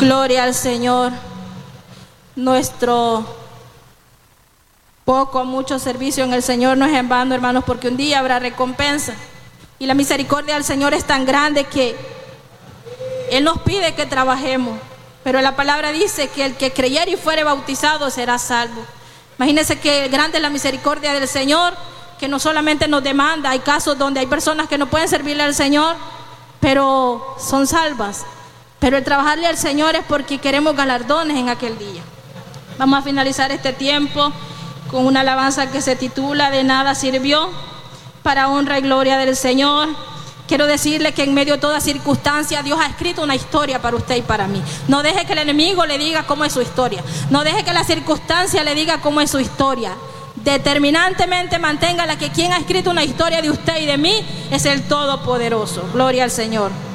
Gloria al Señor. Nuestro poco o mucho servicio en el Señor no es en vano, hermanos, porque un día habrá recompensa. Y la misericordia del Señor es tan grande que Él nos pide que trabajemos. Pero la palabra dice que el que creyere y fuere bautizado será salvo. Imagínense que grande es la misericordia del Señor, que no solamente nos demanda. Hay casos donde hay personas que no pueden servirle al Señor, pero son salvas. Pero el trabajarle al Señor es porque queremos galardones en aquel día. Vamos a finalizar este tiempo con una alabanza que se titula "De nada sirvió", para honra y gloria del Señor. Quiero decirle que en medio de toda circunstancia Dios ha escrito una historia para usted y para mí. No deje que el enemigo le diga cómo es su historia. No deje que la circunstancia le diga cómo es su historia. Determinantemente manténgala, que quien ha escrito una historia de usted y de mí es el Todopoderoso. Gloria al Señor.